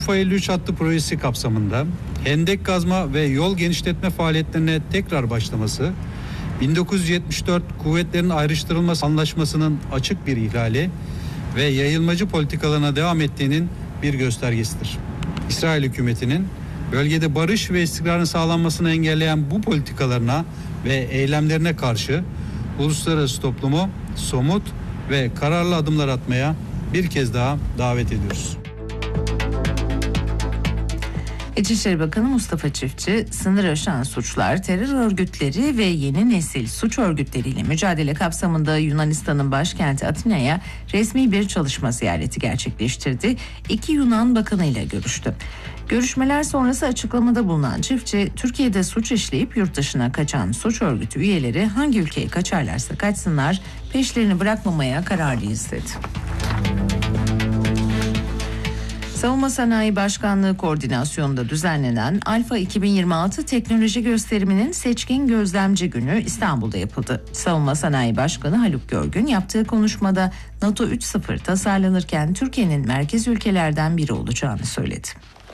Urfa 53 hattı projesi kapsamında hendek kazma ve yol genişletme faaliyetlerine tekrar başlaması, 1974 kuvvetlerin ayrıştırılması anlaşmasının açık bir ihlali ve yayılmacı politikalarına devam ettiğinin bir göstergesidir. İsrail hükümetinin bölgede barış ve istikrarın sağlanmasını engelleyen bu politikalarına ve eylemlerine karşı uluslararası toplumu somut ve kararlı adımlar atmaya bir kez daha davet ediyoruz. İçişleri Bakanı Mustafa Çiftçi, sınır aşan suçlar, terör örgütleri ve yeni nesil suç örgütleriyle mücadele kapsamında Yunanistan'ın başkenti Atina'ya resmi bir çalışma ziyareti gerçekleştirdi. 2 Yunan bakanı ile görüştü. Görüşmeler sonrası açıklamada bulunan Çiftçi, Türkiye'de suç işleyip yurt dışına kaçan suç örgütü üyeleri hangi ülkeye kaçarlarsa kaçsınlar, peşlerini bırakmamaya kararlıyız dedi. Savunma Sanayi Başkanlığı koordinasyonunda düzenlenen Alfa 2026 teknoloji gösteriminin seçkin gözlemci günü İstanbul'da yapıldı. Savunma Sanayi Başkanı Haluk Görgün yaptığı konuşmada NATO 3.0 tasarlanırken Türkiye'nin merkez ülkelerden biri olacağını söyledi.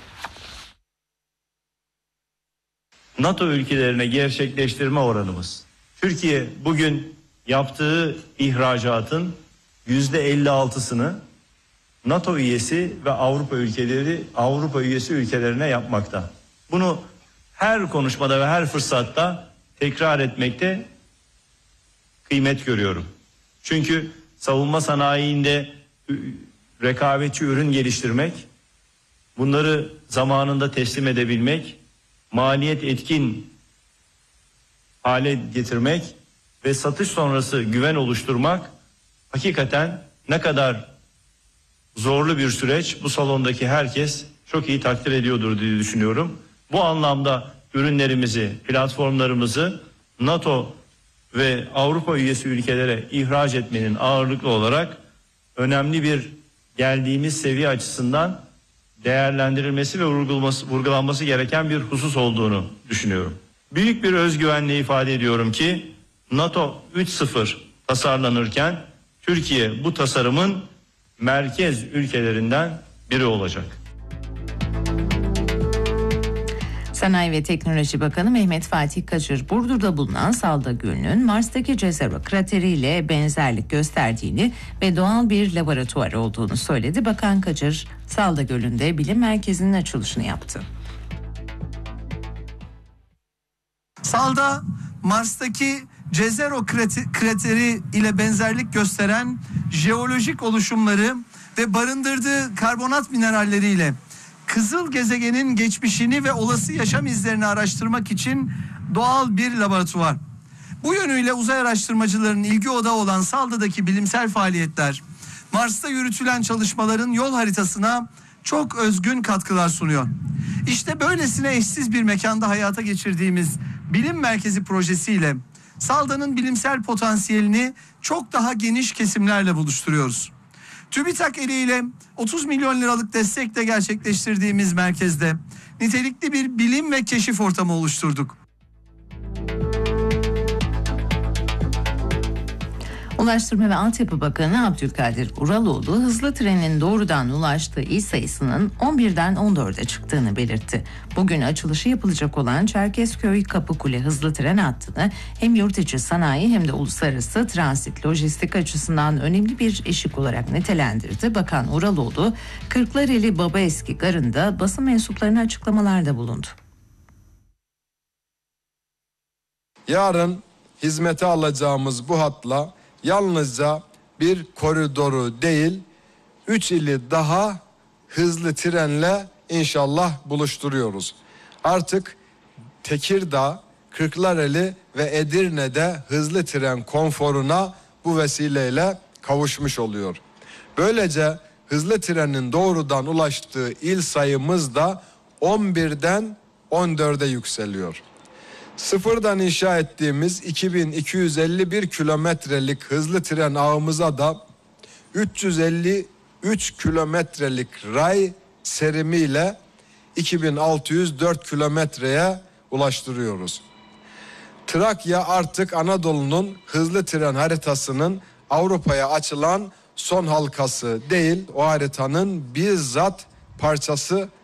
NATO ülkelerine gerçekleştirme oranımız, Türkiye bugün yaptığı ihracatın %56'sını NATO üyesi ve Avrupa üyesi ülkelerine yapmakta. Bunu her konuşmada ve her fırsatta tekrar etmekte kıymet görüyorum. Çünkü savunma sanayinde rekabetçi ürün geliştirmek, bunları zamanında teslim edebilmek, maliyet etkin hale getirmek ve satış sonrası güven oluşturmak hakikaten ne kadar zorlu bir süreç, bu salondaki herkes çok iyi takdir ediyordur diye düşünüyorum. Bu anlamda ürünlerimizi, platformlarımızı NATO ve Avrupa üyesi ülkelere ihraç etmenin ağırlıklı olarak önemli bir geldiğimiz seviye açısından değerlendirilmesi ve vurgulanması gereken bir husus olduğunu düşünüyorum. Büyük bir özgüvenle ifade ediyorum ki NATO 3.0 tasarlanırken Türkiye bu tasarımın merkez ülkelerinden biri olacak. Sanayi ve Teknoloji Bakanı Mehmet Fatih Kacır, Burdur'da bulunan Salda Gölü'nün Mars'taki Jezero krateriyle benzerlik gösterdiğini ve doğal bir laboratuvar olduğunu söyledi. Bakan Kacır, Salda Gölü'nde bilim merkezinin açılışını yaptı. Salda, Mars'taki Jezero krateri ile benzerlik gösteren jeolojik oluşumları ve barındırdığı karbonat mineralleriyle kızıl gezegenin geçmişini ve olası yaşam izlerini araştırmak için doğal bir laboratuvar. Bu yönüyle uzay araştırmacılarının ilgi odağı olan Salda'daki bilimsel faaliyetler, Mars'ta yürütülen çalışmaların yol haritasına çok özgün katkılar sunuyor. İşte böylesine eşsiz bir mekanda hayata geçirdiğimiz bilim merkezi projesiyle Salda'nın bilimsel potansiyelini çok daha geniş kesimlerle buluşturuyoruz. TÜBİTAK eliyle 30 milyon liralık destekle gerçekleştirdiğimiz merkezde nitelikli bir bilim ve keşif ortamı oluşturduk. Ulaştırma ve Altyapı Bakanı Abdülkadir Uraloğlu, hızlı trenin doğrudan ulaştığı il sayısının 11'den 14'e çıktığını belirtti. Bugün açılışı yapılacak olan Çerkezköy-Kapıkule hızlı tren hattını hem yurt içi sanayi hem de uluslararası transit lojistik açısından önemli bir eşik olarak nitelendirdi. Bakan Uraloğlu, Kırklareli Babaeski Garı'nda basın mensuplarına açıklamalarda bulundu. Yarın hizmete alacağımız bu hatla yalnızca bir koridoru değil, 3 ili daha hızlı trenle inşallah buluşturuyoruz. Artık Tekirdağ, Kırklareli ve Edirne'de hızlı tren konforuna bu vesileyle kavuşmuş oluyor. Böylece hızlı trenin doğrudan ulaştığı il sayımız da 11'den 14'e yükseliyor. Sıfırdan inşa ettiğimiz 2251 kilometrelik hızlı tren ağımıza da 353 kilometrelik ray serimiyle 2604 kilometreye ulaştırıyoruz. Trakya artık Anadolu'nun hızlı tren haritasının Avrupa'ya açılan son halkası değil, o haritanın bizzat parçası